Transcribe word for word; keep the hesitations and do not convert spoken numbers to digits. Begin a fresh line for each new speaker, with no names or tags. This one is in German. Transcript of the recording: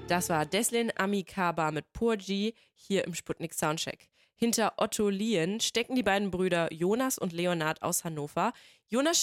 Das war Deslin Amikaba mit Purji hier im Sputnik Soundcheck. Hinter Otto Lien stecken die beiden Brüder Jonas und Leonard aus Hannover. Jonas